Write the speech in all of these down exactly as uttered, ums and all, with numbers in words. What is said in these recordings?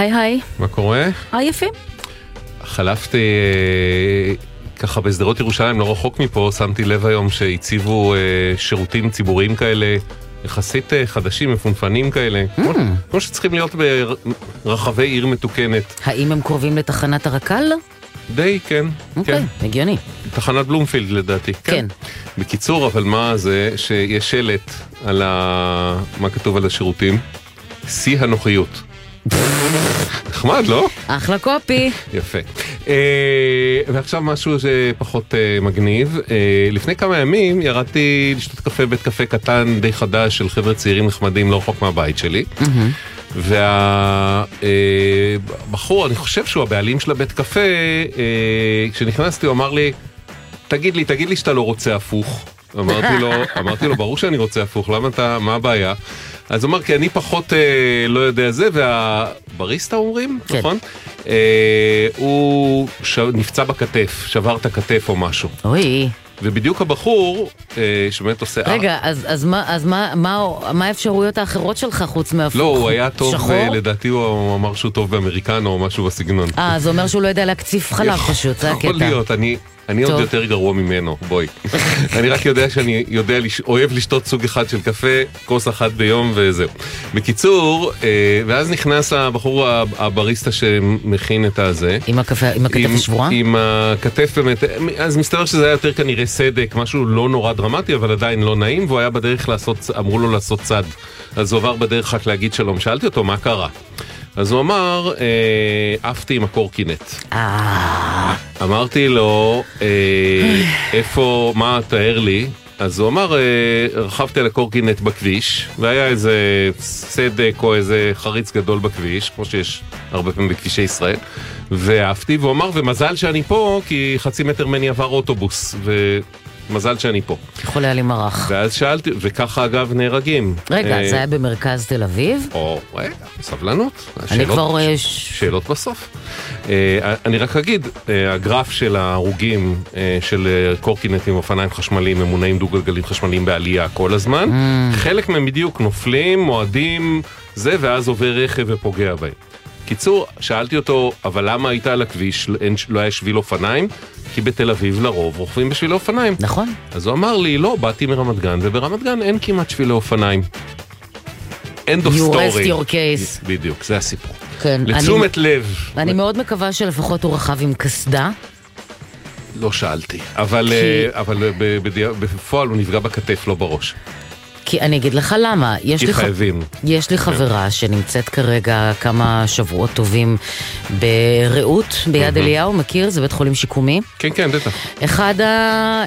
היי היי. מה קורה? היי יפים. חלפתי ככה בסדרות ירושלים, לא רחוק מפה, שמתי לב היום שהציבו שירותים ציבוריים כאלה, יחסית חדשים, מפונפנים כאלה, כמו, כמו שצריכים להיות ברחבי עיר מתוקנת. האם הם קרובים לתחנת הרקל? די, כן. אוקיי, כן. הגיוני. תחנת בלומפילד לדעתי. כן. כן. בקיצור, אבל מה זה שיש שלט על ה... מה כתוב על השירותים? שיא הנוחיות. נחמד, לא? אחלה קופי. יפה. ועכשיו משהו שפחות מגניב. לפני כמה ימים ירדתי לשתות קפה בית קפה קטן די חדש של חבר'ה צעירים נחמדים לא רחוק מהבית שלי. והבחור, אני חושב שהוא הבעלים של הבית קפה, כשנכנסתי הוא אמר לי, תגיד לי, תגיד לי שאתה לא רוצה הפוך. אמרתי לו, אמרתי לו, ברור שאני רוצה הפוך, למה אתה, מה הבעיה? אז הוא אמר, כי אני פחות אה, לא יודע זה, והבריסטה אומרים, כן. נכון? אה, הוא ש... נפצע בכתף, שבר את הכתף או משהו. אוי. ובדיוק הבחור, אה, שבאמת עושה... רגע, אז, אז, מה, אז מה, מה, מה האפשרויות האחרות שלך חוץ מהפוך? לא, הוא היה טוב, שחור? לדעתי הוא אמר שהוא טוב באמריקנו או משהו בסגנון. אה, זה אומר שהוא לא יודע להקציף חלב פשוט, זה הקטע. יכול להיות, אני... אני עוד יותר גרוע ממנו, בואי. אני רק יודע שאני יודע, אוהב לשתות סוג אחד של קפה, כוס אחת ביום וזהו. בקיצור, ואז נכנס הבחור הבריסטה שמכין את הזה. עם הכתף השבורה? עם הכתף באמת, אז מסתבר שזה היה יותר כנראה סדק, משהו לא נורא דרמטי, אבל עדיין לא נעים, והוא היה בדרך לעשות, אמרו לו לעשות צד. אז הוא עבר בדרך רק להגיד שלום. שאלתי אותו, מה קרה? אז הוא אמר, עפתי עם הקורקינט. אמרתי לו, איפה, מה תאר לי? אז הוא אמר, רכבתי על הקורקינט בכביש, והיה איזה סדק או איזה חריץ גדול בכביש, כמו שיש הרבה פעמים בכבישי ישראל, ועפתי, והוא אמר, ומזל שאני פה, כי חצי מטר מני עבר אוטובוס, ו... מזל שאני פה. יכול היה לי מרח. ואז שאלתי, וככה אגב נהרגים. רגע, זה היה במרכז תל אביב? או, רגע, סבלנות. אני כבר רואה... שאלות בסוף. אני רק אגיד, הגרף של ההרוגים של קורקינטים ואופניים חשמליים, ממונעים דו-גלגלים חשמליים בעלייה כל הזמן, חלק מהם בדיוק נופלים, מועדים, זה, ואז עובר רכב ופוגע בהם. קיצור, שאלתי אותו, אבל למה היית על הכביש, לא היה שביל אופניים? כי בתל אביב לרוב רוכבים בשבילי אופניים. נכון. אז הוא אמר לי, לא, באתי מרמת גן, וברמת גן אין כמעט שבילי אופניים. end of story. You rest your case. בדיוק, זה הסיפור. כן. לתשומת אני, לב. אני מאוד מקווה שלפחות הוא רכב עם קסדה. לא שאלתי, אבל, כי... אבל בפועל הוא נפגע בכתף, לא בראש. כי אני אגיד לך למה, יש לי, חייבים. יש לי חברה שנמצאת כרגע כמה שבועות טובים ברעות, ביד אליהו, מכיר? זה בית חולים שיקומי. כן, כן, בטח. אחד ה...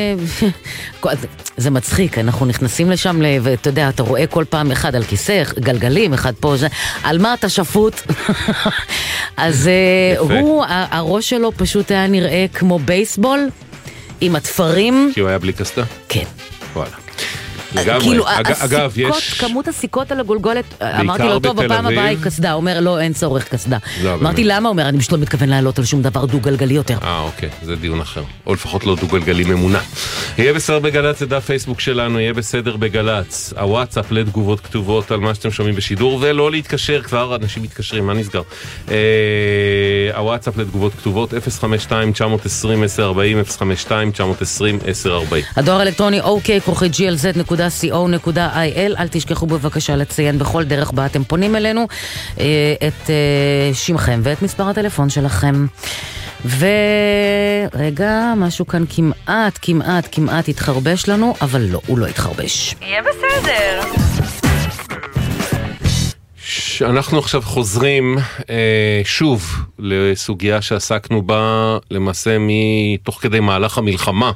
זה מצחיק, אנחנו נכנסים לשם, ואתה יודע, אתה רואה כל פעם אחד על כיסא, גלגלים, אחד פה, על מה אתה שפוט? אז הוא, הראש שלו פשוט היה נראה כמו בייסבול, עם התפרים. כי הוא היה בלי קסדה? כן. וואלה. כאילו, הסיכות, כמות הסיכות על הגולגולת, אמרתי לו, טוב, בפעם הבאה היא קסדה, הוא אומר, לא, אין צורך קסדה. אמרתי, למה? הוא אומר, אני פשוט לא מתכוון לעלות על שום דבר דו-גלגלי יותר. אה, אוקיי, זה דיון אחר. או לפחות לא דו-גלגלי ממונה. יהיה בסדר בגלץ, זה דף פייסבוק שלנו, יהיה בסדר בגלץ. הוואטסאפ לתגובות כתובות על מה שאתם שומעים בשידור, ולא להתקשר, כבר אנשים מתקשרים, מה נסגר? הוואטסאפ לתגובות כתובות, אפס חמש שתיים תשע עשרים עשר ארבעים, אפס חמש שתיים תשע עשרים עשר ארבעים. הדואר האלקטרוני, אוקיי, כרוכי ג'י אל זד נקודה סי או נקודה איי אל. אל תשכחו בבקשה לציין בכל דרך בה אתם פונים אלינו את שמכם ואת מספר הטלפון שלכם. ורגע, משהו כאן כמעט, כמעט, כמעט התחרבש לנו, אבל לא, הוא לא התחרבש. יהיה בסדר. אנחנו עכשיו חוזרים אה, שוב לסוגיה שעסקנו בה למעשה מתוך כדי מהלך המלחמה.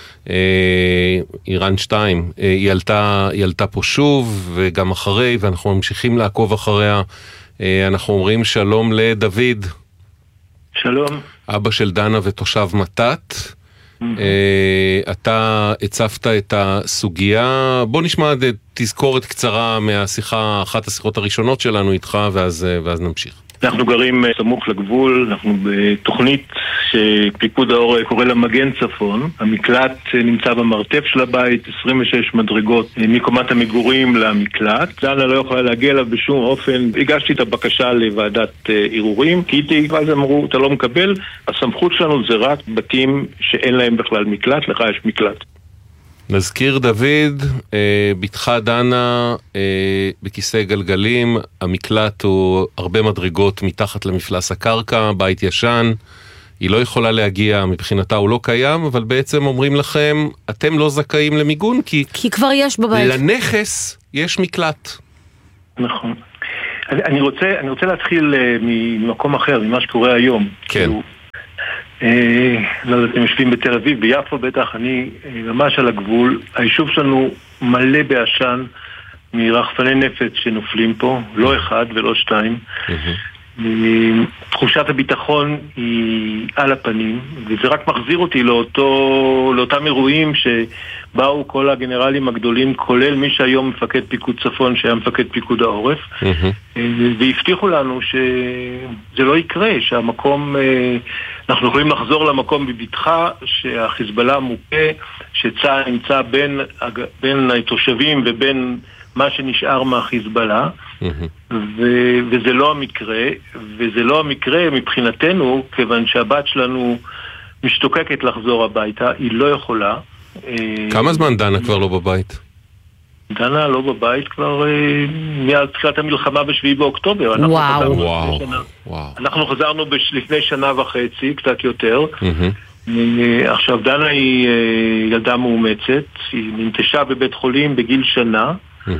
איראן שתיים, היא עלתה, היא עלתה פה שוב וגם אחרי, ואנחנו ממשיכים לעקוב אחריה. אנחנו אומרים שלום לדוד. שלום. אבא של דנה ותושב מתת. Mm-hmm. אתה הצפת את הסוגיה, בוא נשמע תזכורת קצרה מהשיחה, אחת השיחות הראשונות שלנו איתך, ואז, ואז נמשיך. אנחנו גרים סמוך לגבול, אנחנו בתוכנית שפיקוד העורף קורא לה מגן צפון. המקלט נמצא במרתף של הבית, עשרים ושש מדרגות מקומת המגורים למקלט. דנה לא יכולה להגיע אליו בשום אופן. הגשתי את הבקשה לוועדת ערעורים, כי איתי, ואז אמרו, אתה לא מקבל, הסמכות שלנו זה רק בתים שאין להם בכלל מקלט, לך יש מקלט. נזכיר דוד, אה, בתך דנה אה, בכיסא גלגלים, המקלט הוא הרבה מדרגות מתחת למפלס הקרקע, בית ישן, היא לא יכולה להגיע, מבחינתה הוא לא קיים, אבל בעצם אומרים לכם, אתם לא זכאים למיגון, כי, כי כבר יש בבית. לנכס יש מקלט. נכון. אני, אני, רוצה, אני רוצה להתחיל uh, ממקום אחר, ממה שקורה היום. כן. כאילו, אה, לא יודע, אתם יושבים בתל אביב, ביפו בטח, אני אה, ממש על הגבול. היישוב שלנו מלא בעשן מרחפני נפץ שנופלים פה, לא אחד ולא שתיים. תחושת הביטחון היא על הפנים, וזה רק מחזיר אותי לאותו, לאותם אירועים שבאו כל הגנרלים הגדולים, כולל מי שהיום מפקד פיקוד צפון, שהיה מפקד פיקוד העורף, והבטיחו לנו שזה לא יקרה, שהמקום, אנחנו יכולים לחזור למקום בביטחה, שהחיזבאללה מוכה, שצה"ל נמצא בין, בין התושבים ובין מה שנשאר מהחיזבאללה, ו- וזה לא המקרה, וזה לא המקרה מבחינתנו, כיוון שהבת שלנו משתוקקת לחזור הביתה, היא לא יכולה. כמה זמן דנה כבר לא בבית? דנה לא בבית כבר מיד תחילת המלחמה בשביעי באוקטובר. אנחנו וואו. חזרנו וואו. לפני שנה. וואו. אנחנו חזרנו בש- לפני שנה וחצי, קצת יותר. עכשיו, דנה היא ילדה מאומצת, היא ננטשה בבית חולים בגיל שנה,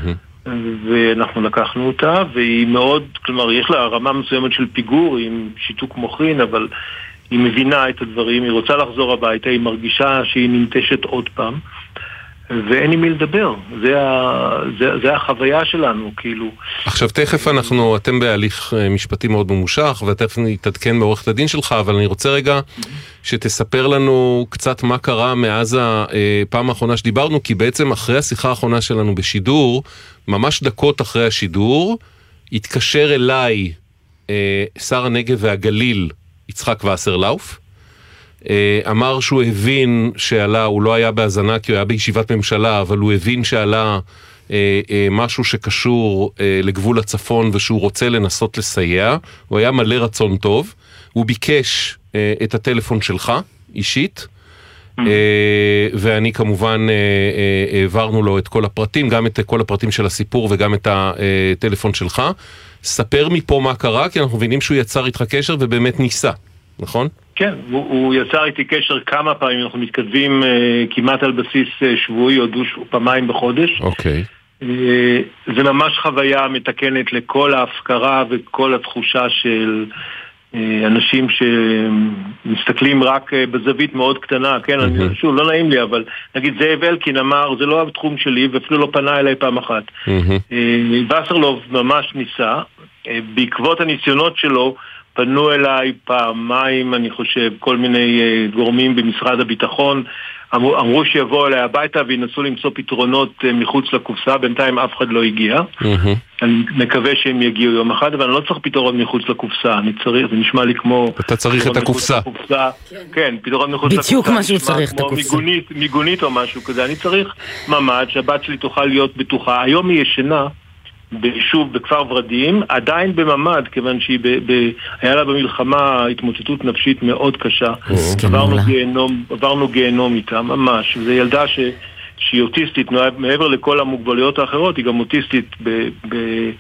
ואנחנו לקחנו אותה, והיא מאוד, כלומר, יש לה רמה מסוימת של פיגור עם שיתוק מוחין, אבל היא מבינה את הדברים, היא רוצה לחזור הביתה, היא מרגישה שהיא ננטשת עוד פעם, ואין עם מי לדבר. זה, ה, זה, זה החוויה שלנו, כאילו. עכשיו תכף אנחנו, אתם בהליך משפטי מאוד ממושך, ותכף נתעדכן בעורכת הדין שלך, אבל אני רוצה רגע שתספר לנו קצת מה קרה מאז הפעם האחרונה שדיברנו, כי בעצם אחרי השיחה האחרונה שלנו בשידור, ממש דקות אחרי השידור, התקשר אליי שר הנגב והגליל, יצחק וסרלאוף, אמר שהוא הבין שעלה, הוא לא היה בהזנה כי הוא היה בישיבת ממשלה, אבל הוא הבין שעלה אה, אה, משהו שקשור אה, לגבול הצפון ושהוא רוצה לנסות לסייע, הוא היה מלא רצון טוב, הוא ביקש אה, את הטלפון שלך, אישית, אה, ואני כמובן אה, אה, העברנו לו את כל הפרטים, גם את כל הפרטים של הסיפור וגם את הטלפון שלך. ספר מפה מה קרה, כי אנחנו מבינים שהוא יצר איתך קשר ובאמת ניסה, נכון? כן, הוא, הוא יצר איתי קשר כמה פעמים, אנחנו מתכתבים uh, כמעט על בסיס uh, שבועי או דו פעמיים בחודש. אוקיי. Uh, זה ממש חוויה מתקנת לכל ההפקרה וכל התחושה של uh, אנשים שמסתכלים רק uh, בזווית מאוד קטנה, כן, mm-hmm. אני, שוב, לא נעים לי, אבל נגיד זאב אלקין אמר, זה לא התחום שלי, ואפילו לא פנה אליי פעם אחת. Mm-hmm. Uh, וסרלאוף ממש ניסה, uh, בעקבות הניסיונות שלו, פנו אליי פעמיים, אני חושב, כל מיני uh, גורמים במשרד הביטחון, אמרו, אמרו שיבואו אליי הביתה וינסו למצוא פתרונות uh, מחוץ לקופסה, בינתיים אף אחד לא הגיע. Mm-hmm. אני מקווה שהם יגיעו יום אחד, אבל אני לא צריך פתרון מחוץ לקופסה, אני צריך, זה נשמע לי כמו... אתה צריך את הקופסה. לקופסה. כן. כן, פתרון מחוץ לקופסה. בדיוק מה שהוא צריך, את הקופסה. מיגונית, מיגונית או משהו כזה, אני צריך ממד שהבת שלי תוכל להיות בטוחה. היום היא ישנה, ביישוב בכפר ורדים, עדיין בממד, כיוון שהיא ב, ב, היה לה במלחמה התמוטטות נפשית מאוד קשה. עברנו גיהנום, עברנו גיהנום איתה, ממש. זו ילדה ש, שהיא אוטיסטית, מעבר לכל המוגבלויות האחרות, היא גם אוטיסטית ב, ב,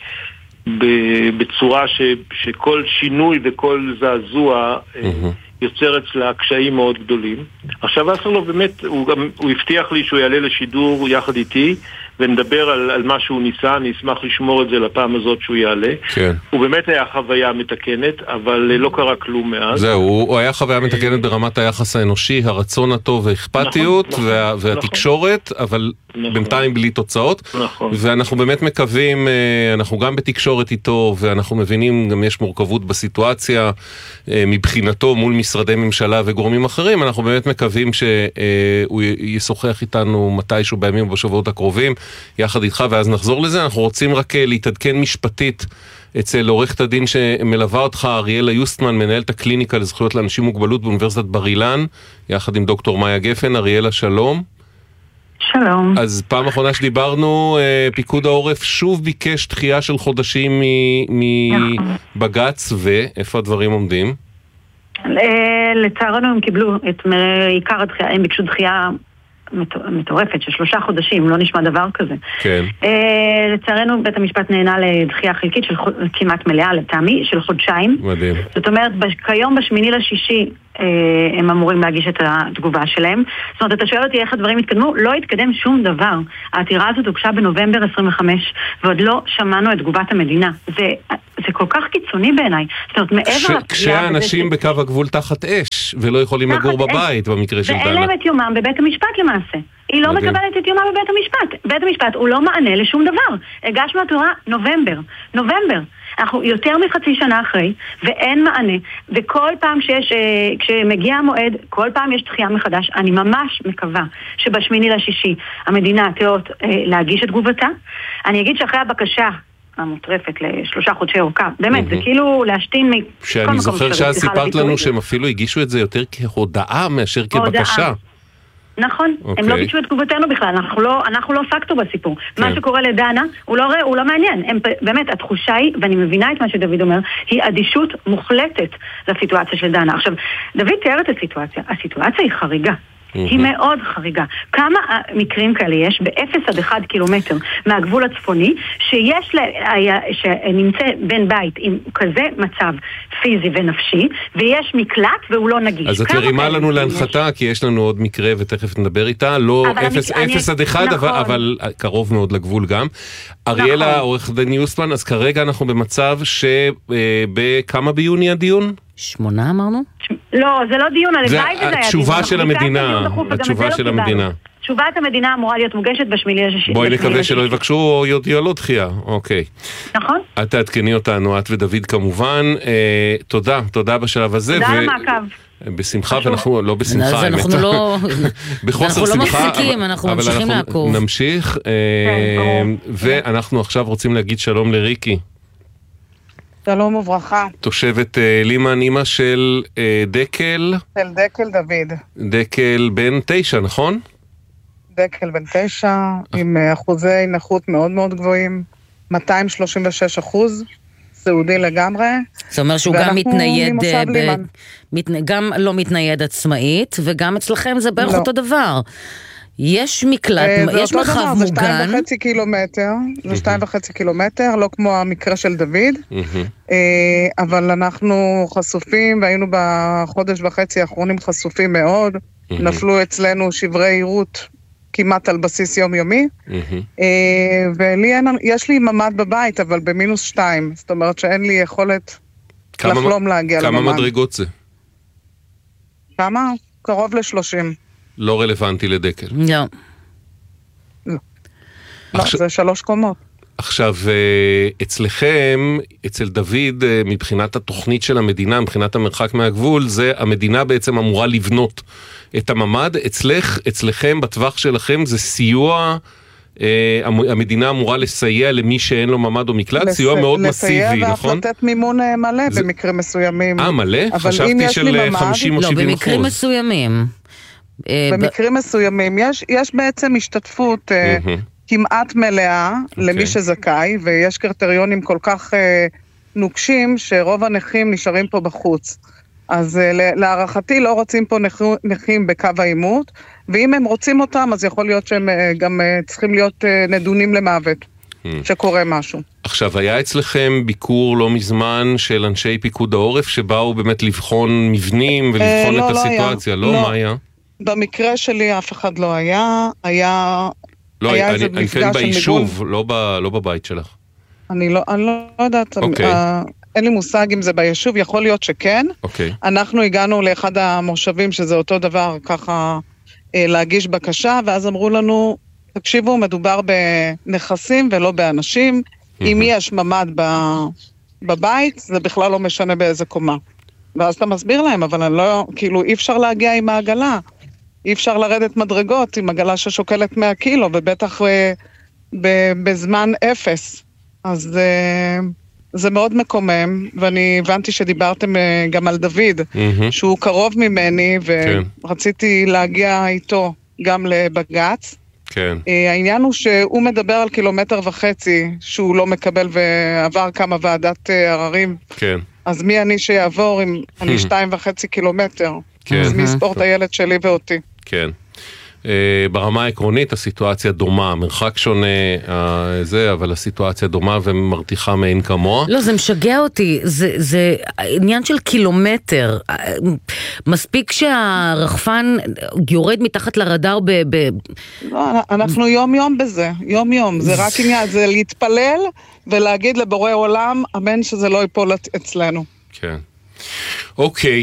ב, בצורה ש, שכל שינוי וכל זעזוע יוצר אצלה קשיים מאוד גדולים. עכשיו וסרלאוף באמת, הוא, גם, הוא הבטיח לי שהוא יעלה לשידור יחד איתי, ונדבר על, על מה שהוא ניסה, אני אשמח לשמור את זה לפעם הזאת שהוא יעלה. כן. הוא באמת היה חוויה מתקנת, אבל לא קרה כלום מאז. זהו, הוא, הוא היה חוויה מתקנת ברמת היחס האנושי, הרצון הטוב והאכפתיות, נכון, וה, נכון, והתקשורת, נכון. אבל נכון. בינתיים בלי תוצאות. נכון. ואנחנו באמת מקווים, אנחנו גם בתקשורת איתו, ואנחנו מבינים, גם יש מורכבות בסיטואציה, מבחינתו מול משרדי ממשלה וגורמים אחרים, אנחנו באמת מקווים שהוא ישוחח איתנו מתישהו בימים ובשבועות הקרובים, יחד איתך, ואז נחזור לזה. אנחנו רוצים רק להתעדכן משפטית אצל עורכת הדין שמלווה אותך, אריאלה יוסטמן, מנהלת הקליניקה לזכויות לאנשים עם מוגבלות באוניברסיטת בר אילן, יחד עם דוקטור מאיה גפן. אריאלה, שלום. שלום. אז פעם אחרונה שדיברנו, פיקוד העורף שוב ביקש דחייה של חודשים מבגץ, ואיפה הדברים עומדים? לצערנו הם קיבלו את עיקר הדחייה, הם ביקשו דחייה מטורפת של שלושה חודשים, לא נשמע דבר כזה. כן. לצערנו בית המשפט נהנה לדחייה חלקית של כמעט מלאה, לטעמי, של חודשיים. מדהים. זאת אומרת, כיום בשמיני לשישי הם אמורים להגיש את התגובה שלהם. זאת אומרת, אתה שואל אותי איך הדברים התקדמו? לא התקדם שום דבר. העתירה הזאת הוגשה בנובמבר עשרים וחמש, ועוד לא שמענו את תגובת המדינה. זה, זה כל כך קיצוני בעיניי. זאת אומרת, מעבר... כשאנשים בקו הגבול תחת אש, ולא יכולים לגור בבית, במקרה של דנה. ואין להם את יומם בבית המשפט למעשה. היא לא מקבלת את יומה בבית המשפט. בית המשפט הוא לא מענה לשום דבר. הגשנו התורה נובמבר. נובמבר. אנחנו יותר מחצי שנה אחרי, ואין מענה. וכל פעם שיש, כשמגיע המועד, כל פעם יש דחייה מחדש. אני ממש מקווה שבשמיני לשישי המדינה תאות להגיש את תגובתה. אני אגיד שאחרי הבקשה המוטרפת לשלושה חודשי אורכה, באמת, זה כאילו להשתין מכל מקום. שאני זוכר שאז סיפרת לנו שהם אפילו הגישו את זה יותר כהודעה מאשר כבקשה. נכון, okay. הם לא ביצעו את תגובתנו בכלל, אנחנו לא, אנחנו לא פקטור בסיפור. Okay. מה שקורה לדנה, הוא לא, הוא לא מעניין. הם, באמת, התחושה היא, ואני מבינה את מה שדוד אומר, היא אדישות מוחלטת לסיטואציה של דנה. עכשיו, דוד תיאר את הסיטואציה. הסיטואציה היא חריגה. היא מאוד חריגה. כמה מקרים כאלה יש ב-אפס עד אחד קילומטר מהגבול הצפוני, שיש לה, שנמצא בין בית עם כזה מצב פיזי ונפשי, ויש מקלט והוא לא נגיש. אז את מרימה לנו להנחתה, כי יש לנו עוד מקרה ותכף נדבר איתה, לא אפס עד אחד, אבל קרוב מאוד לגבול גם. אריאלה, עורך דין יוסטמן, אז כרגע אנחנו במצב שבכמה ביוני הדיון? שמונה אמרנו? לא, זה לא דיון, הלוואי וזה היה דיון. התשובה של המדינה, התשובה של המדינה. תשובת המדינה אמורה להיות מוגשת בשמיני לשישי. בואי נקווה שלא יבקשו או יודיעו לו דחייה, אוקיי. נכון. את תעדכני אותנו, את ודוד כמובן. תודה, תודה בשלב הזה. תודה על המעקב. בשמחה, ואנחנו לא בשמחה. אז אנחנו לא... בחוסר שמחה. אנחנו לא מפסיקים, אנחנו ממשיכים לעקוב. אבל אנחנו נמשיך, ואנחנו עכשיו רוצים להגיד שלום לריקי. שלום וברכה. תושבת לימן, אמא של דקל. של דקל דוד. דקל בן תשע, נכון? דקל בן תשע, עם אחוזי נכות מאוד מאוד גבוהים, מאתיים שלושים ושש אחוז, סעודי לגמרי. זאת אומרת שהוא גם מתנייד, גם לא מתנייד עצמאית, וגם אצלכם זה בערך אותו דבר. יש מקלט, יש מרחב מוגן. זה שתיים וחצי קילומטר, זה שתיים וחצי קילומטר, לא כמו המקרה של דוד, אבל אנחנו חשופים, והיינו בחודש וחצי האחרונים חשופים מאוד, נפלו אצלנו שברי עירות כמעט על בסיס יומיומי, ולי יש לי ממד בבית, אבל במינוס שתיים, זאת אומרת שאין לי יכולת לחלום להגיע לממד. כמה מדרגות זה? כמה? קרוב לשלושים. לא רלוונטי לדקל. לא. לא, זה שלוש קומות. עכשיו, אצלכם, אצל דוד, מבחינת התוכנית של המדינה, מבחינת המרחק מהגבול, זה המדינה בעצם אמורה לבנות את הממד. אצלך, אצלכם, בטווח שלכם, זה סיוע, המדינה אמורה לסייע למי שאין לו ממד או מקלט, סיוע מאוד מסיבי, נכון? לסייע ואף לתת מימון מלא במקרים מסוימים. אה, מלא? חשבתי של חמישים או שבעים אחוז. לא, במקרים מסוימים. במקרים מסוימים יש, יש בעצם השתתפות uh, כמעט מלאה okay. למי שזכאי, ויש קריטריונים כל כך uh, נוקשים שרוב הנכים נשארים פה בחוץ. אז uh, להערכתי לא רוצים פה נכים בקו העימות, ואם הם רוצים אותם אז יכול להיות שהם uh, גם uh, צריכים להיות uh, נדונים למוות, mm. שקורה משהו. עכשיו, היה אצלכם ביקור לא מזמן של אנשי פיקוד העורף שבאו באמת לבחון מבנים ולבחון uh, את לא, הסיטואציה, לא, לא, מה היה? במקרה שלי אף אחד לא היה, היה... לא, היה אני, אני כן ביישוב, לא, ב, לא בבית שלך. אני לא, אני לא יודעת, okay. אה, אין לי מושג אם זה ביישוב, יכול להיות שכן. Okay. אנחנו הגענו לאחד המושבים שזה אותו דבר, ככה אה, להגיש בקשה, ואז אמרו לנו, תקשיבו, מדובר בנכסים ולא באנשים, mm-hmm. אם יש ממד ב, בבית, זה בכלל לא משנה באיזה קומה. ואז אתה מסביר להם, אבל אני לא, כאילו, אי אפשר להגיע עם העגלה. אי אפשר לרדת מדרגות עם עגלה ששוקלת מאה קילו, ובטח בזמן אפס. אז זה מאוד מקומם, ואני הבנתי שדיברתם גם על דוד, שהוא קרוב ממני, ורציתי להגיע איתו גם לבגץ. כן. העניין הוא שהוא מדבר על קילומטר וחצי שהוא לא מקבל ועבר כמה ועדת עררים. כן. אז מי אני שיעבור אם אני שתיים וחצי קילומטר? כן. אז מי יספור את הילד שלי ואותי. כן. ברמה העקרונית הסיטואציה דומה, מרחק שונה זה, אבל הסיטואציה דומה ומרתיחה מעין כמוה. לא, זה משגע אותי, זה, זה עניין של קילומטר. מספיק שהרחפן יורד מתחת לרדאר ב... ב... לא, אנחנו יום יום בזה, יום יום. זה רק עניין, זה להתפלל ולהגיד לבורא עולם, אמן שזה לא ייפול אצלנו. כן. אוקיי,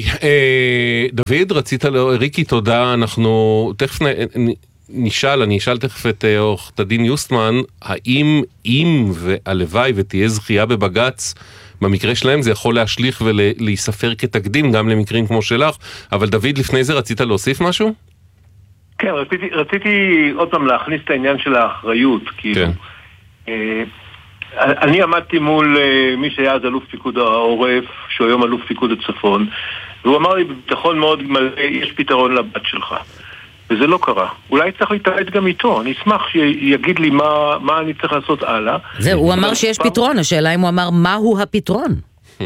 דוד, רצית, ריקי, תודה, אנחנו תכף נשאל, אני אשאל תכף את עורכת הדין יוסטמן, האם אם והלוואי ותהיה זכייה בבגץ, במקרה שלהם זה יכול להשליך ולהיספר כתקדים גם למקרים כמו שלך, אבל דוד, לפני זה רצית להוסיף משהו? כן, רציתי, רציתי עוד פעם להכניס את העניין של האחריות, כאילו. כן. אני עמדתי מול מי שהיה אז אלוף פיקוד העורף, שהוא היום אלוף פיקוד הצפון, והוא אמר לי בביטחון מאוד מלא, יש פתרון לבת שלך. וזה לא קרה. אולי צריך להתעד גם איתו. אני אשמח שיגיד לי מה, מה אני צריך לעשות הלאה. זהו, הוא אמר שיש פתרון. השאלה אם הוא אמר מהו הפתרון.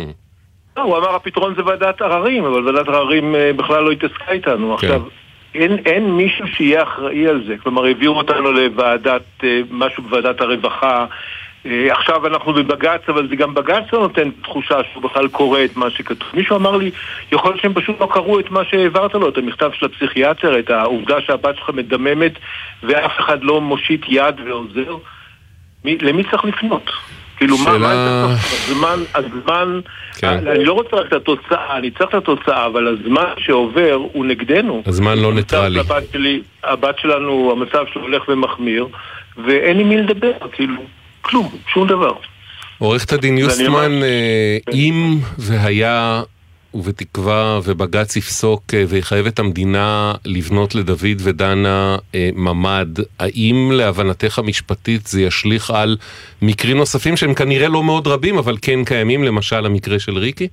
לא, הוא אמר הפתרון זה ועדת עררים, אבל ועדת עררים בכלל לא התעסקה איתנו. עכשיו, אין, אין מישהו שיהיה אחראי על זה. כלומר, העבירו אותנו לוועדת, משהו בוועדת הרווחה, עכשיו אנחנו בבגץ, אבל זה גם בגץ לא נותן תחושה שהוא בכלל קורא את מה שכתוב. מישהו אמר לי, יכול להיות שהם פשוט לא קראו את מה שהעברת לו, את המכתב של הפסיכיאטר, את העובדה שהבת שלך מדממת ואף אחד לא מושיט יד ועוזר. מי, למי צריך לפנות? כאילו מה, מה הזמן, הזמן, אני לא רוצה רק את התוצאה, אני צריך את התוצאה, אבל הזמן שעובר הוא נגדנו. הזמן לא ניטרלי. הבת שלנו, המצב שלו הולך ומחמיר, ואין לי מי לדבר, כאילו. כלום, שום דבר. עורכת הדין יוסטמן, אם והיה ובתקווה ובגץ יפסוק ויחייב את המדינה לבנות לדוד ודנה ממד, האם להבנתך המשפטית זה ישליך על מקרים נוספים שהם כנראה לא מאוד רבים, אבל כן קיימים, למשל המקרה של ריקי?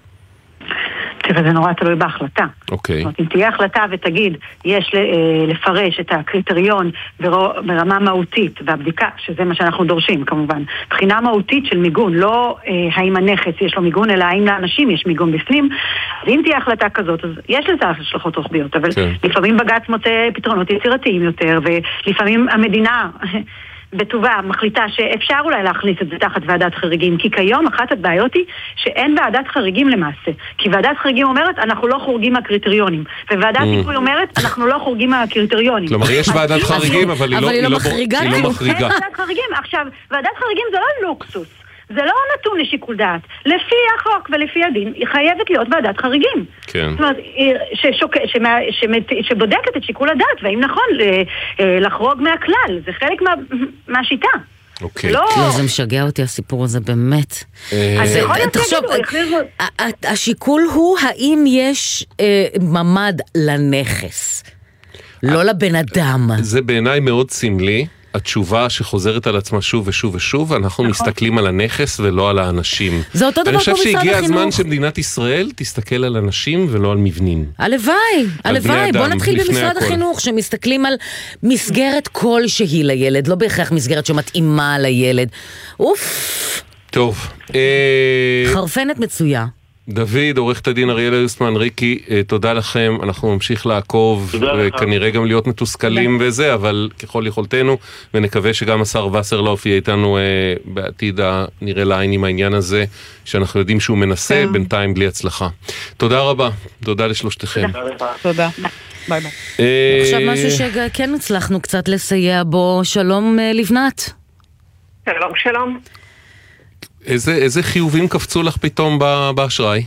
תראה, זה נורא תלוי בהחלטה. אוקיי. אם תהיה החלטה ותגיד, יש לפרש את הקריטריון ברמה מהותית, והבדיקה, שזה מה שאנחנו דורשים כמובן, בחינה מהותית של מיגון, לא האם הנכס יש לו מיגון, אלא האם לאנשים יש מיגון בפנים, אז אם תהיה החלטה כזאת, אז יש לזה השלכות רוחביות, אבל לפעמים בג"ץ מוצא פתרונות יצירתיים יותר, ולפעמים המדינה בטובה מחליטה שאפשר אולי להכניס את זה תחת ועדת חריגים, כי כיום אחת הבעיות היא שאין ועדת חריגים למעשה, כי ועדת חריגים אומרת אנחנו לא חורגים מהקריטריונים, וועדת היגוי אומרת אנחנו לא חורגים מהקריטריונים. כלומר יש ועדת חריגים אבל היא לא מחריגה. אין ועדת חריגים. עכשיו, ועדת חריגים זה לא לוקסוס, זה לא נתון לשיקול דעת. לפי החוק ולפי הדין, היא חייבת להיות ועדת חריגים. כן. זאת אומרת, ששוק, שמה, שמת, שבודקת את שיקול הדעת, והאם נכון לחרוג מהכלל. זה חלק מה, מהשיטה. אוקיי. לא, זה משגע אותי הסיפור הזה, באמת. אז יכול להיות שיגידו, השיקול הוא האם יש ממד לנכס, לא לבן אדם. זה בעיניי מאוד סמלי. התשובה שחוזרת על עצמה שוב ושוב ושוב, אנחנו מסתכלים על הנכס ולא על האנשים. זה אותו דבר כמו משרד החינוך. אני חושב שהגיע הזמן שמדינת ישראל תסתכל על אנשים ולא על מבנים. הלוואי, הלוואי. בוא נתחיל במשרד החינוך, שמסתכלים על מסגרת כלשהי לילד, לא בהכרח מסגרת שמתאימה לילד. אוף. טוב. חרפנת מצויה. דוד, עורכת הדין אריאלה יוסטמן, ריקי, תודה לכם, אנחנו נמשיך לעקוב וכנראה גם להיות מתוסכלים וזה, אבל ככל יכולתנו, ונקווה שגם השר וסרלאוף יהיה איתנו בעתיד הנראה לעין עם העניין הזה, שאנחנו יודעים שהוא מנסה, בינתיים בלי הצלחה. תודה רבה, תודה לשלושתכם. תודה, ביי ביי. עכשיו משהו שכן הצלחנו קצת לסייע בו, שלום לבנת. שלום, שלום. איזה, איזה חיובים קפצו לך פתאום באשראי?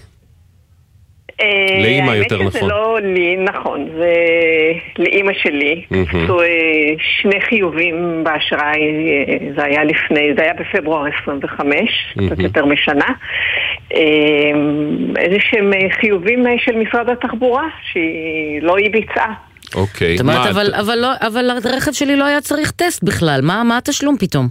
לאמא יותר נכון. האמת שזה לא לי, נכון, זה לאמא שלי. קפצו שני חיובים באשראי, זה היה לפני, זה היה בפברואר עשרים וחמש, קצת יותר משנה. איזה שהם חיובים של משרד התחבורה, שהיא לא היא ביצעה. אוקיי. זאת אומרת, אבל, אבל, לא, אבל הרכב שלי לא היה צריך טסט בכלל. מה, מה התשלום פתאום?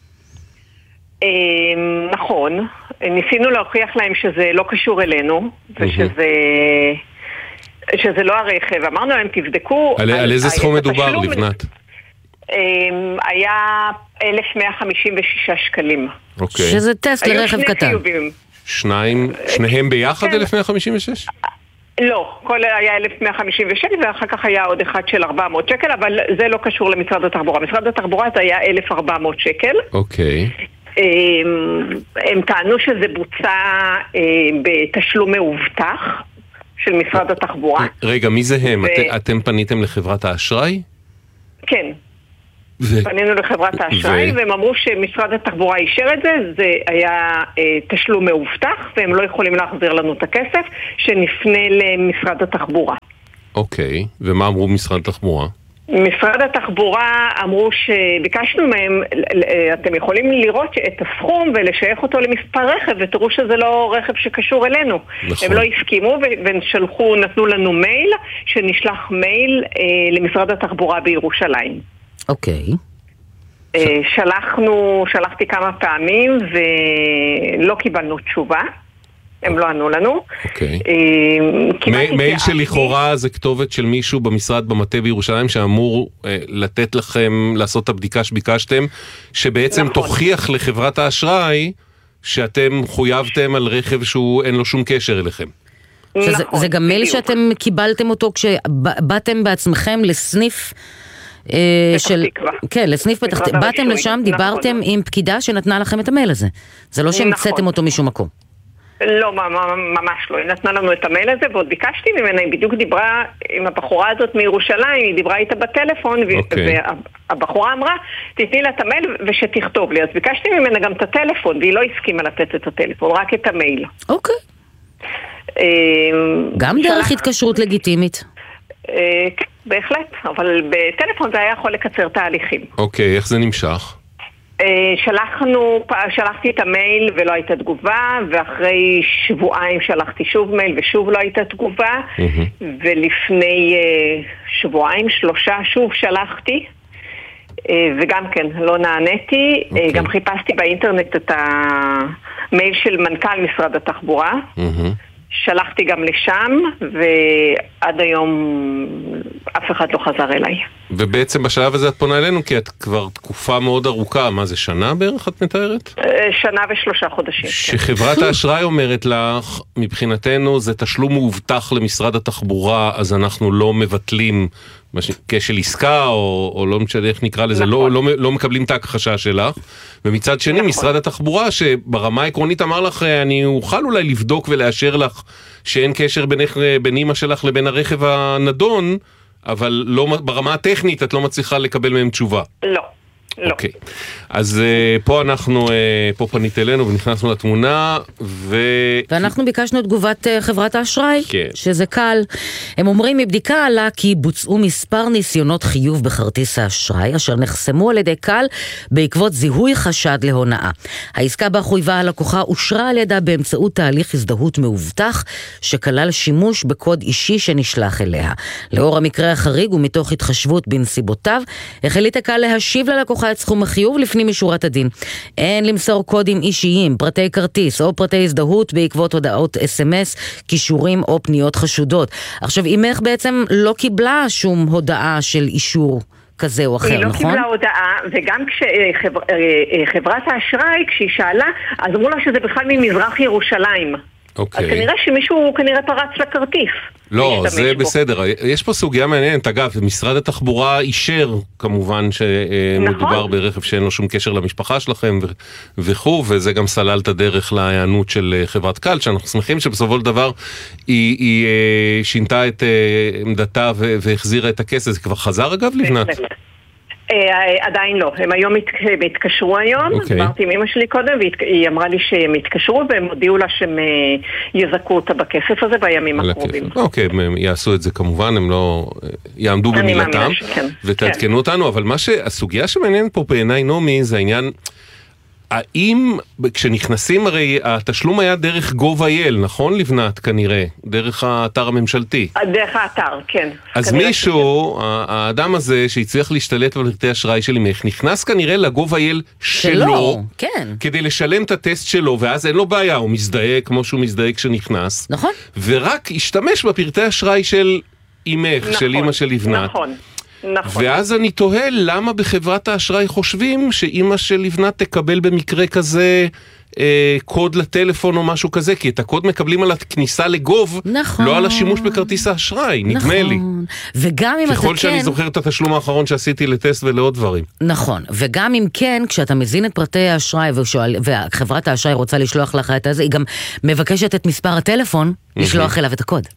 נכון. ניסינו להוכיח להם שזה לא קשור אלינו, ושזה... שזה לא הרכב. אמרנו להם, תבדקו... על, על איזה סכום מדובר, לבנת? היה אלף מאה חמישים ושישה שקלים. אוקיי. שזה טסט לרכב קטן. היו שני חיובים. שניים, שניהם ביחד כן. אלף מאה חמישים ושש? לא, כל היה אלף מאה חמישים ושש, ואחר כך היה עוד אחד של ארבע מאות שקל, אבל זה לא קשור למשרד התחבורה. משרד התחבורה זה היה אלף וארבע מאות שקל. אוקיי. הם טענו שזה בוצע בתשלום מאובטח של משרד התחבורה. רגע, מי זה הם? אתם פניתם לחברת האשראי? כן. פנינו לחברת האשראי, והם אמרו שמשרד התחבורה אישר את זה, זה היה תשלום מאובטח, והם לא יכולים להחזיר לנו את הכסף, שנפנה למשרד התחבורה. אוקיי, ומה אמרו משרד התחבורה? משרד התחבורה אמרו שביקשנו מהם, אתם יכולים לראות את הסכום ולשייך אותו למספר רכב, ותראו שזה לא רכב שקשור אלינו. נכון. הם לא הסכימו ושלחו, נתנו לנו מייל, שנשלח מייל למשרד התחבורה בירושלים. אוקיי. שלחנו, שלחתי כמה פעמים ולא קיבלנו תשובה. הם לא ענו לנו. אוקיי. מייל שלכאורה זה כתובת של מישהו במשרד במטה בירושלים שאמור לתת לכם לעשות את הבדיקה שביקשתם, שבעצם תוכיח לחברת האשראי שאתם חויבתם על רכב שהוא אין לו שום קשר אליכם. זה גם מייל שאתם קיבלתם אותו כשבאתם בעצמכם לסניף של... כן, לסניף פתח תקווה. באתם לשם, דיברתם עם פקידה שנתנה לכם את המייל הזה. זה לא שהמצאתם אותו משום מקום. לא, ממש לא. היא נתנה לנו את המייל הזה, ועוד ביקשתי ממנה, היא בדיוק דיברה עם הבחורה הזאת מירושלים, היא דיברה איתה בטלפון, והבחורה אמרה, תתני לה את המייל ושתכתוב לי. אז ביקשתי ממנה גם את הטלפון, והיא לא הסכימה לתת את הטלפון, רק את המייל. אוקיי. גם דרך התקשרות לגיטימית. בהחלט, אבל בטלפון זה היה יכול לקצר תהליכים. אוקיי, איך זה נמשך? שלחנו, שלחתי את המייל ולא הייתה תגובה, ואחרי שבועיים שלחתי שוב מייל ושוב לא הייתה תגובה, ולפני שבועיים, שלושה, שוב שלחתי, וגם כן, לא נעניתי. גם חיפשתי באינטרנט את המייל של מנכ"ל משרד התחבורה, שלחתי גם לשם, ועד היום אף אחד לא חזר אליי. ובעצם בשלב הזה את פונה אלינו, כי את כבר תקופה מאוד ארוכה, מה זה, שנה בערך את מתארת? שנה ושלושה חודשים. שחברת האשראי אומרת לך, מבחינתנו זה תשלום מאובטח למשרד התחבורה, אז אנחנו לא מבטלים כשל עסקה, או, או לא משנה איך נקרא לזה, נכון. לא, לא, לא מקבלים את ההכחשה שלך. ומצד שני, נכון. משרד התחבורה, שברמה העקרונית אמר לך, אני אוכל אולי לבדוק ולאשר לך, שאין קשר בינך, בין אמא שלך לבין הרכב הנדון, אבל לא, ברמה הטכנית את לא מצליחה לקבל מהם תשובה. לא. לא. אוקיי. אז uh, פה אנחנו, uh, פה פנית אלינו ונכנסנו לתמונה, ו... ואנחנו ביקשנו את תגובת uh, חברת האשראי, כן. שזה קל. הם אומרים, מבדיקה עלה כי בוצעו מספר ניסיונות חיוב בכרטיס האשראי, אשר נחסמו על ידי קל בעקבות זיהוי חשד להונאה. העסקה בה חויבה הלקוחה אושרה על ידה באמצעות תהליך הזדהות מאובטח, שכלל שימוש בקוד אישי שנשלח אליה. לאור המקרה החריג ומתוך התחשבות בנסיבותיו, החליטה קל להשיב ללקוחה את סכום החיוב לפנים משורת הדין. אין למסור קודים אישיים, פרטי כרטיס או פרטי הזדהות בעקבות הודעות אס אם אס, קישורים או פניות חשודות. עכשיו, אמך בעצם לא קיבלה שום הודעה של אישור כזה או אחר, נכון? היא לא קיבלה הודעה, וגם כשחברת האשראי, כשהיא שאלה, אז אמרו לה שזה בכלל ממזרח ירושלים. אוקיי. אז כנראה שמישהו כנראה פרץ לכרטיס. לא, זה בסדר. יש פה סוגיה מעניינת. אגב, משרד התחבורה אישר כמובן שמדובר ברכב שאין לו שום קשר למשפחה שלכם וכו', וזה גם סלל את הדרך להיענות של חברת קל, שאנחנו שמחים שבסופו של דבר היא שינתה את עמדתה והחזירה את הכסף. זה כבר חזר אגב, לבנת? עדיין לא, הם היום התקשרו היום, דיברתי עם אמא שלי קודם והיא אמרה לי שהם התקשרו והם הודיעו לה שהם יזכו אותה בכסף הזה בימים הקרובים. אוקיי, הם יעשו את זה כמובן, הם לא יעמדו במילתם ותעדכנו אותנו, אבל מה שהסוגיה שמעניינת פה בעיניי נעמי זה העניין, האם, כשנכנסים הרי, התשלום היה דרך גוב.איי.אל, נכון לבנת כנראה? דרך האתר הממשלתי. דרך האתר, כן. אז מישהו, האדם הזה שהצליח להשתלט על פרטי אשראי של אמך, נכנס כנראה לגוב.איי.אל שלו, כן. כדי לשלם את הטסט שלו, ואז אין לו בעיה, הוא מזדהה כמו שהוא מזדהה כשנכנס. נכון. ורק השתמש בפרטי אשראי של אמך, נכון, של אמא של לבנת. נכון. נכון. ואז אני תוהה למה בחברת האשראי חושבים שאמא של לבנת תקבל במקרה כזה אה, קוד לטלפון או משהו כזה, כי את הקוד מקבלים על הכניסה לגוב, נכון. לא על השימוש בכרטיס האשראי, נדמה נכון. לי. וגם אם ככל אתה שאני כן... זוכר את התשלום האחרון שעשיתי לטסט ולעוד דברים. נכון, וגם אם כן, כשאתה מזין את פרטי האשראי ושואל, וחברת האשראי רוצה לשלוח לך את זה, היא גם מבקשת את מספר הטלפון, לשלוח אליו את הקוד.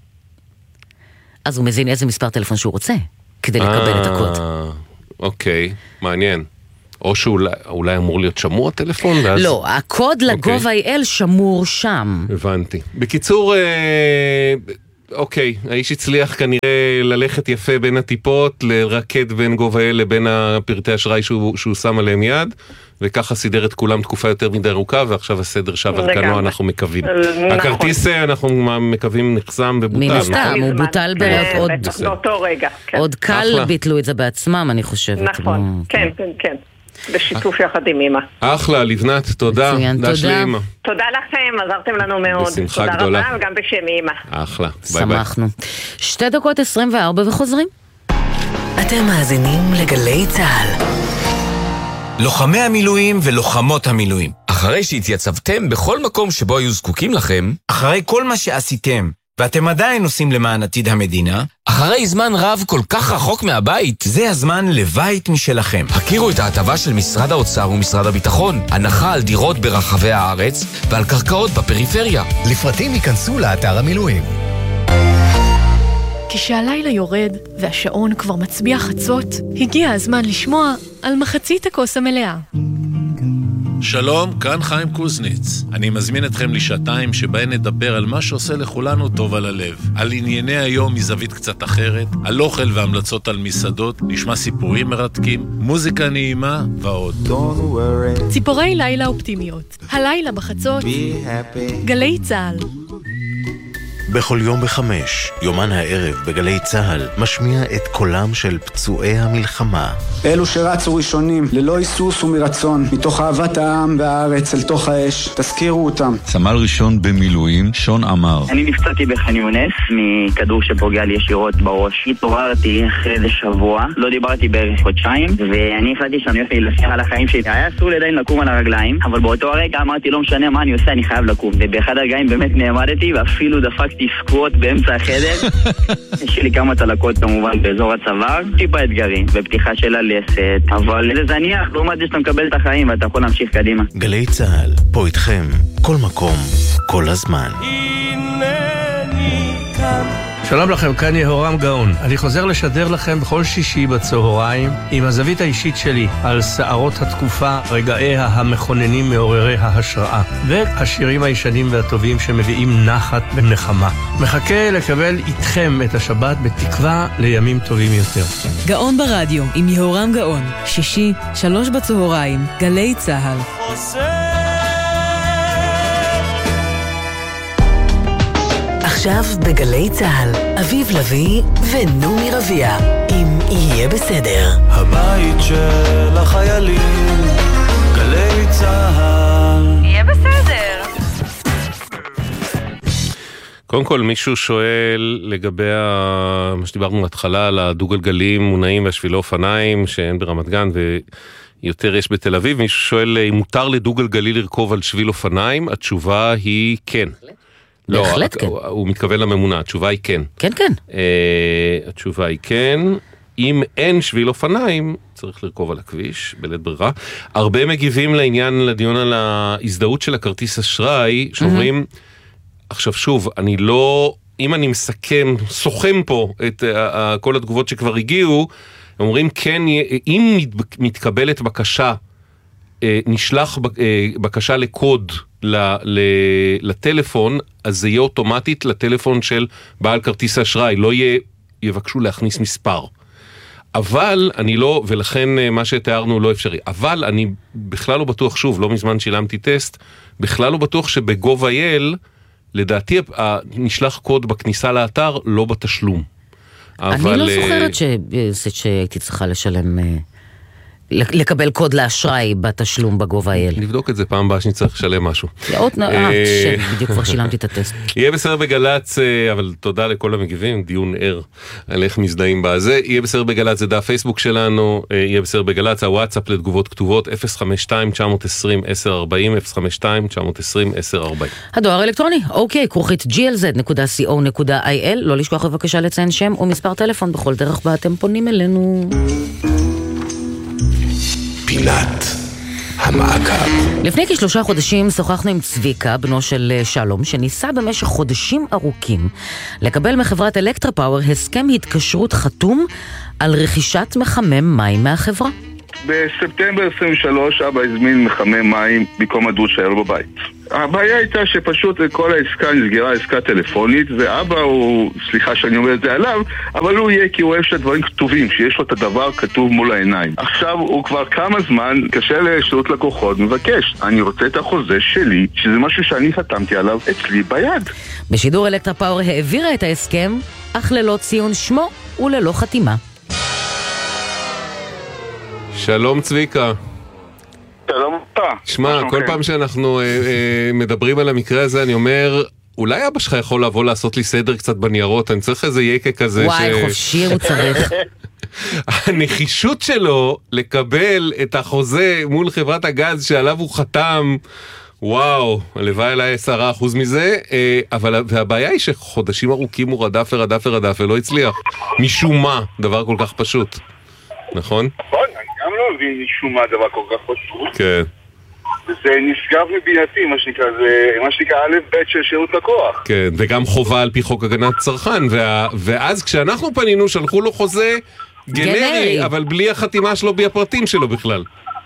אז הוא מזין איזה מספר טלפון שהוא רוצה. כדי לקבל את הקוד. אוקיי, מעניין. או שאולי אמור להיות שמור הטלפון? לא, הקוד לגוב.איי.אל שמור שם. הבנתי. בקיצור, אוקיי, האיש הצליח כנראה ללכת יפה בין הטיפות, לרקד בין גוב.איי.אל לבין הפרטי אשראי שהוא שם עליהם יד, וככה סידר את כולם תקופה יותר מדי ארוכה, ועכשיו הסדר שב על כנו אנחנו מקווים. הכרטיס אנחנו מקווים נחסם ובוטל. מן הסתם, הוא בוטל בעוד... באותו רגע. עוד קל ביטלו את זה בעצמם, אני חושבת. נכון, כן, כן, כן. בשיתוף יחד עם אמא. אחלה, לבנת, תודה. תודה. תודה לכם, עזרתם לנו מאוד. בשמחה גדולה. תודה רבה, וגם בשם אמא. אחלה, ביי ביי. שמחנו. שתי דקות עשרים וארבע וחוזרים. אתם מאזינים לגלי צהל. לוחמי המילואים ולוחמות המילואים. אחרי שהתייצבתם בכל מקום שבו היו זקוקים לכם, אחרי כל מה שעשיתם, ואתם עדיין עושים למען עתיד המדינה, אחרי זמן רב כל כך רחוק מהבית, זה הזמן לבית משלכם. הכירו את ההטבה של משרד האוצר ומשרד הביטחון, הנחה על דירות ברחבי הארץ ועל קרקעות בפריפריה. לפרטים ייכנסו לאתר המילואים. כשהלילה יורד והשעון כבר מצביע חצות, הגיע הזמן לשמוע על מחצית הכוס המלאה. שלום, כאן חיים קוזניץ. אני מזמין אתכם לשעתיים שבהן נדבר על מה שעושה לכולנו טוב על הלב. על ענייני היום מזווית קצת אחרת, על אוכל והמלצות על מסעדות, נשמע סיפורים מרתקים, מוזיקה נעימה ועוד. ציפורי לילה אופטימיות. הלילה בחצות, גלי צהל. בכל יום בחמש, יומן הערב בגלי צהל, משמיע את קולם של פצועי המלחמה. אלו שרצו ראשונים, ללא היסוס ומרצון, מתוך אהבת העם והארץ אל תוך האש, תזכירו אותם. סמל ראשון במילואים, שון אמר. אני נפצעתי בח'אן יונס, מכדור שפוגע לי ישירות בראש. התעוררתי אחרי איזה שבוע, לא דיברתי בערך חודשיים, ואני החלטתי שאני הולך להילחם על החיים שלי. היה אסור לי עדיין לקום על הרגליים, אבל באותו הרגע אמרתי לא משנה מה אני עושה, אני חייב לקום. ובאחד הרגעים באמת נעמדתי, ואפילו דפקתי סקווט באמצע החדר. יש לי כמה צלקות כמובן באזור הצוואר, טיפה אתגרים ופתיחה של הלסת, אבל זה זניח, לעומת זה שאתה מקבל את החיים ואתה יכול להמשיך קדימה. גלי צהל, פה איתכם, כל מקום, כל הזמן. שלום לכם, כאן יהורם גאון. אני חוזר לשדר לכם בכל שישי בצהריים עם הזווית האישית שלי על שערות התקופה, רגעיה המכוננים מעוררי ההשראה והשירים הישנים והטובים שמביאים נחת ונחמה. מחכה לקבל איתכם את השבת בתקווה לימים טובים יותר. גאון ברדיו עם יהורם גאון, שישי, שלוש בצהריים, גלי צהל. עכשיו בגלי צהל, אביב לוי ונומי רביע, אם יהיה בסדר. הבית של החיילים, גלי צהל. יהיה בסדר. קודם כל מישהו שואל לגבי מה שדיברנו בהתחלה על הדו-גלגלים, מונעים והשבילי אופניים שאין ברמת גן ויותר יש בתל אביב. מישהו שואל אם מותר לדו-גלגלי לרכוב על שביל אופניים, התשובה היא כן. לא, בהחלט כן. הוא מתכוון לממונה, התשובה היא כן. כן, כן. התשובה היא כן. אם אין שביל אופניים, צריך לרכוב על הכביש, בלית ברירה. הרבה מגיבים לעניין, לדיון על ההזדהות של הכרטיס אשראי, שאומרים, עכשיו שוב, אני לא, אם אני מסכם, סוכם פה את כל התגובות שכבר הגיעו, אומרים כן, אם מתקבלת בקשה, נשלח בקשה לקוד לטלפון, אז זה יהיה אוטומטית לטלפון של בעל כרטיס האשראי, לא יבקשו להכניס מספר. אבל אני לא, ולכן מה שתיארנו לא אפשרי. אבל אני בכלל לא בטוח, שוב, לא מזמן שילמתי טסט, בכלל לא בטוח שבגוב.איי.אל, לדעתי נשלח קוד בכניסה לאתר, לא בתשלום. אני לא זוכרת שהייתי צריכה לשלם, לקבל קוד לאשראי בתשלום בגוב.איי.אל. נבדוק את זה פעם הבאה שאני צריך לשלם משהו. עוד נראה, בדיוק כבר שילמתי את הטסט. יהיה בסדר בגלץ, אבל תודה לכל המגיבים, דיון ער על איך מזדהים בזה. יהיה בסדר בגלץ, זה דף פייסבוק שלנו, יהיה בסדר בגלץ, הוואטסאפ לתגובות כתובות, אפס חמש שתיים תשע עשרים עשר ארבעים, אפס חמש שתיים תשע עשרים עשר ארבעים. הדואר האלקטרוני, אוקיי, כרוכית ג'י אל זד נקודה סי או נקודה איי אל, לא לשכוח בבקשה לציין שם ומספר טלפון בכל דרך בה אתם פונים אלינו. פינת המעקב. לפני כשלושה חודשים שוחחנו עם צביקה, בנו של שלום, שניסה במשך חודשים ארוכים לקבל מחברת אלקטרה פאוור הסכם התקשרות חתום על רכישת מחמם מים מהחברה. בספטמבר עשרים ושלוש אבא הזמין מחמם מים במקום הדוד שהיה לו בבית. הבעיה הייתה שפשוט כל העסקה נסגרה, עסקה טלפונית, ואבא הוא, סליחה שאני אומר את זה עליו, אבל הוא יהיה כי הוא אוהב שהדברים כתובים, שיש לו את הדבר כתוב מול העיניים. עכשיו הוא כבר כמה זמן קשה לשירות לקוחות, מבקש, אני רוצה את החוזה שלי, שזה משהו שאני חתמתי עליו אצלי ביד. בשידור אלקטרה פאוור העבירה את ההסכם, אך ללא ציון שמו וללא חתימה. שלום צביקה. שלום אתה. שמע, כל פעם שאנחנו אה, אה, מדברים על המקרה הזה, אני אומר, אולי אבא שלך יכול לבוא לעשות לי סדר קצת בניירות, אני צריך איזה יקה כזה. וואי, ש... חופשי הוא צריך. הנחישות שלו לקבל את החוזה מול חברת הגז שעליו הוא חתם, וואו, הלוואי אליי עשרה אחוז מזה, אה, אבל והבעיה היא שחודשים ארוכים הוא רדף ורדף ורדף ולא הצליח. משום מה, דבר כל כך פשוט. נכון? נכון, אני גם לא מבין משום מה דבר כל כך פשוט. כן. זה נשגב מבינתי, מה שנקרא, זה מה שנקרא א' ב' של שירות לקוח. כן, וגם חובה על פי חוק הגנת צרכן, וה... ואז כשאנחנו פנינו שלחו לו חוזה גנרי, גנרי, אבל בלי החתימה שלו, בלי הפרטים שלו בכלל.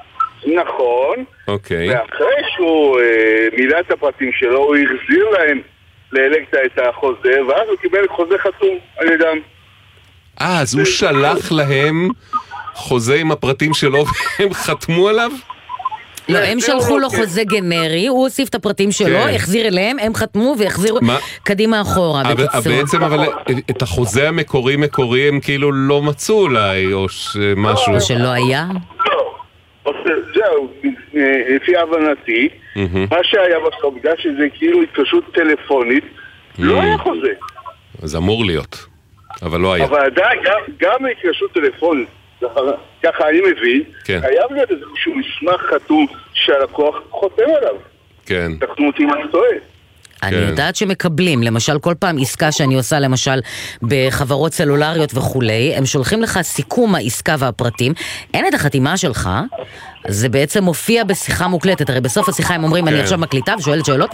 נכון. אוקיי. ואחרי שהוא אה, מילא את הפרטים שלו, הוא החזיר להם לאלקטרה את החוזה, ואז הוא קיבל חוזה חתום על ידם. אה, אז הוא שלח להם חוזה עם הפרטים שלו והם חתמו עליו? לא, הם שלחו לו חוזה גנרי, הוא הוסיף את הפרטים שלו, החזיר אליהם, הם חתמו והחזירו קדימה אחורה, בקיצור. בעצם, אבל את החוזה המקורי מקורי הם כאילו לא מצאו אולי, או משהו. או שלא היה? לא, זהו, לפי הבנתי, מה שהיה בסוף, בגלל שזה כאילו התקשרות טלפונית, לא היה חוזה. אז אמור להיות. אבל לא היה. אבל עדיין, גם, גם התקשרות טלפונית, ככה אני מבין, כן. חייב להיות איזשהו מסמך חתום שהלקוח חותם עליו. כן. תחתמו אותי מה טועה. אני יודעת שמקבלים, למשל כל פעם עסקה שאני עושה למשל בחברות סלולריות וכולי, הם שולחים לך סיכום העסקה והפרטים, אין את החתימה שלך, זה בעצם מופיע בשיחה מוקלטת, הרי בסוף השיחה הם אומרים אני עכשיו מקליטה ושואלת שאלות,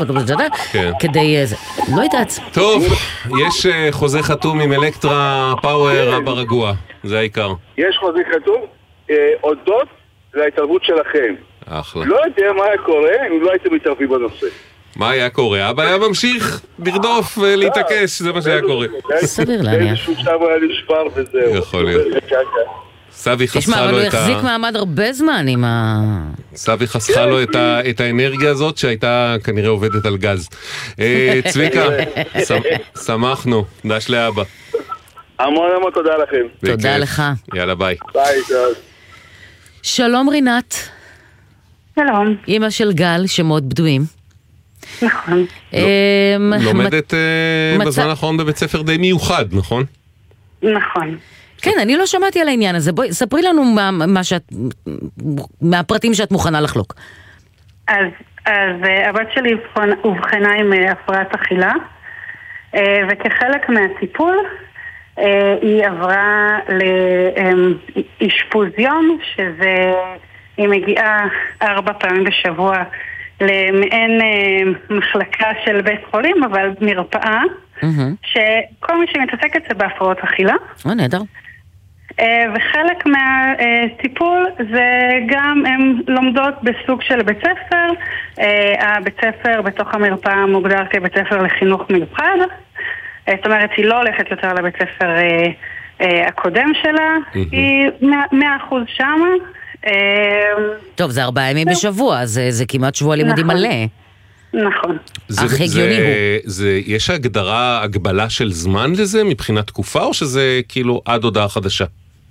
כדי, לא יודעת. טוב, יש חוזה חתום עם אלקטרה פאוור אבא רגוע, זה העיקר. יש חוזה חתום, הודות להתערבות שלכם. אחלה. לא יודע מה היה קורה אם לא הייתם מתערבים בנושא. מה היה קורה? אבא היה ממשיך לרדוף ולהתעקש, זה מה שהיה קורה. סביר להניח. איזשהו שם היה נשבר וזהו. יכול להיות. סבי חסכה לו את ה... תשמע, אבל הוא החזיק מעמד הרבה זמן עם ה... סבי חסכה לו את האנרגיה הזאת שהייתה כנראה עובדת על גז. צביקה, שמחנו, דש לאבא. המון המון תודה לכם. תודה לך. יאללה ביי. ביי, תודה. שלום רינת. שלום. אמא של גל, שמות בדויים. נכון. לומדת בזמן האחרון בבית ספר די מיוחד, נכון? נכון. כן, אני לא שמעתי על העניין הזה. בואי, ספרי לנו מה שאת, מהפרטים שאת מוכנה לחלוק. אז, אז הבת שלי הובחנה עם הפרעת אכילה, וכחלק מהטיפול, היא עברה לאשפוז יום, שזה, היא מגיעה ארבע פעמים בשבוע למעין מחלקה של בית חולים, אבל מרפאה, שכל מי שמתעסקת זה בהפרעות אכילה. או, נהדר. וחלק מהטיפול זה גם הן לומדות בסוג של בית ספר. הבית ספר בתוך המרפאה מוגדר כבית ספר לחינוך מיוחד. זאת אומרת, היא לא הולכת יותר לבית ספר הקודם שלה, היא מאה אחוז שמה. טוב, זה ארבעה ימים בשבוע, זה כמעט שבוע לימודים מלא. נכון. הכי הגיוני הוא. זה, יש הגדרה, הגבלה של זמן לזה מבחינת תקופה, או שזה כאילו עד הודעה חדשה?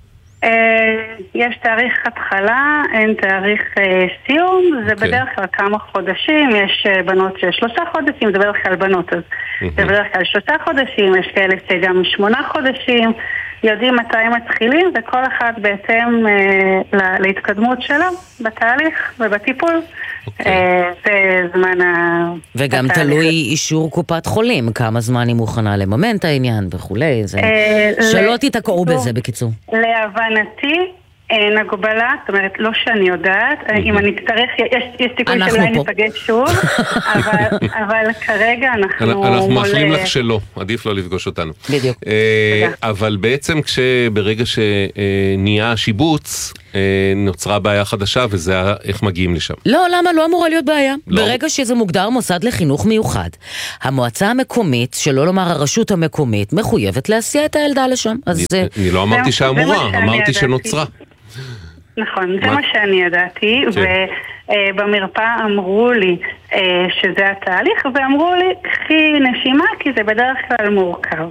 יש תאריך התחלה, אין תאריך סיום, זה בדרך כלל כמה חודשים, יש בנות של שלושה חודשים, זה בדרך כלל בנות, אז זה בדרך כלל שלושה חודשים, יש כאלה שגם שמונה חודשים, יודעים מתי הם מתחילים, וכל אחד בהתאם אה, להתקדמות שלו בתהליך ובטיפול. Okay. אה, זה זמן ה... וגם בתהליך. תלוי אישור קופת חולים, כמה זמן היא מוכנה לממן את העניין וכולי. זה... אה, שלא ל... תתקעו בזה בקיצור. להבנתי, אין הגבלה, זאת אומרת, לא שאני יודעת, אם אני אצטרך, יש, יש סיכוי שאולי נפגש שוב, אבל, אבל כרגע אנחנו... אנחנו מאחלים לך שלא, עדיף לא לפגוש אותנו. בדיוק. אבל בעצם כשברגע שנהיה השיבוץ, נוצרה בעיה חדשה, וזה איך מגיעים לשם. לא, למה? לא אמורה להיות בעיה. ברגע שזה מוגדר מוסד לחינוך מיוחד, המועצה המקומית, שלא לומר הרשות המקומית, מחויבת להסיע את הילדה לשם. אני לא אמרתי שאמורה, אמרתי שנוצרה. נכון, זה מה שאני ידעתי, ובמרפאה אמרו לי שזה התהליך, ואמרו לי, קחי נשימה, כי זה בדרך כלל מורכב.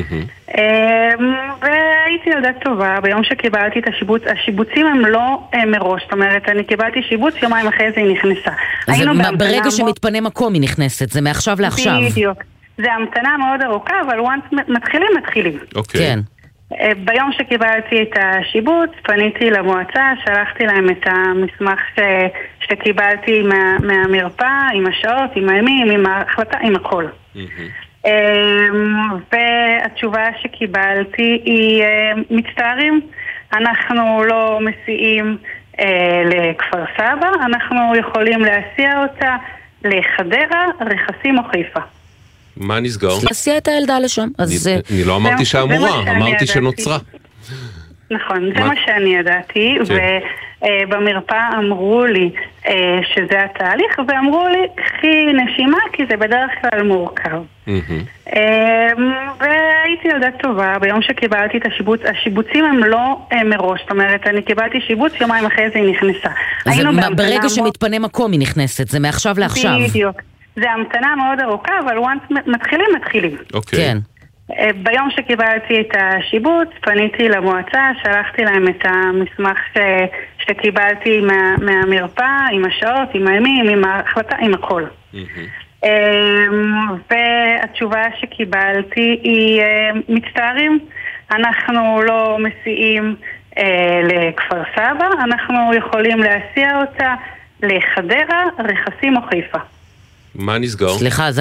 והייתי ילדה טובה, ביום שקיבלתי את השיבוץ, השיבוצים הם לא מראש, זאת אומרת, אני קיבלתי שיבוץ, יומיים אחרי זה היא נכנסה. ברגע שמתפנה מקום היא נכנסת, זה מעכשיו לעכשיו. בדיוק, זה המתנה מאוד ארוכה, אבל once מתחילים, מתחילים. כן. ביום שקיבלתי את השיבוץ, פניתי למועצה, שלחתי להם את המסמך ש... שקיבלתי מה... מהמרפאה, עם השעות, עם הימים, עם ההחלטה, עם הכל. Mm-hmm. והתשובה שקיבלתי היא, מצטערים, אנחנו לא מסיעים לכפר סבא, אנחנו יכולים להסיע אותה לחדרה, רכסים או חיפה. מה נסגר? להסיע את הילדה לשם. אני לא אמרתי שאמורה, אמרתי שנוצרה. נכון, זה מה שאני ידעתי, ובמרפאה אמרו לי שזה התהליך, ואמרו לי, קחי נשימה, כי זה בדרך כלל מורכב. והייתי ילדה טובה, ביום שקיבלתי את השיבוץ, השיבוצים הם לא מראש, זאת אומרת, אני קיבלתי שיבוץ, יומיים אחרי זה היא נכנסה. ברגע שמתפנה מקום היא נכנסת, זה מעכשיו לעכשיו. בדיוק. זה המתנה מאוד ארוכה, אבל once מתחילים, מתחילים. אוקיי. כן. ביום שקיבלתי את השיבוץ, פניתי למועצה, שלחתי להם את המסמך ש... שקיבלתי מה... מהמרפאה, עם השעות, עם הימים, עם ההחלטה, עם הכל. Mm-hmm. והתשובה שקיבלתי היא, מצטערים, אנחנו לא מסיעים לכפר סבא, אנחנו יכולים להסיע אותה לחדרה, רכסים או חיפה. מה נסגר? סליחה, זה